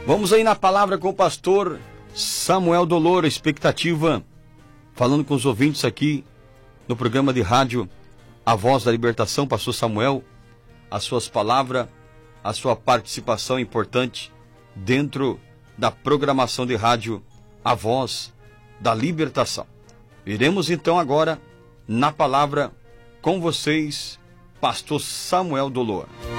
Vamos aí na palavra com o pastor Samuel Dolor, expectativa, falando com os ouvintes aqui no programa de rádio A Voz da Libertação. Pastor Samuel, as suas palavras, a sua participação importante dentro da programação de rádio A Voz da Libertação. Iremos então agora na palavra com vocês, pastor Samuel Dolor.